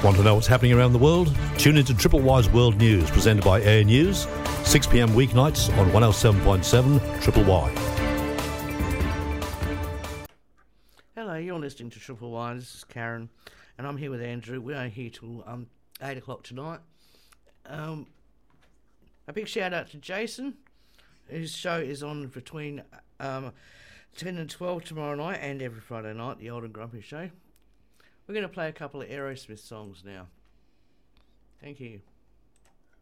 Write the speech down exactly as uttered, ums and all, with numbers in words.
Want to know what's happening around the world? Tune into Triple Y's World News, presented by Air News, six p m weeknights on one oh seven point seven Triple Y. Hello, you're listening to Triple Y. This is Karen, and I'm here with Andrew. We are here till um, eight o'clock tonight. Um, a big shout out to Jason, whose show is on between um, ten and twelve tomorrow night and every Friday night, the Old and Grumpy Show. We're going to play a couple of Aerosmith songs now. Thank you.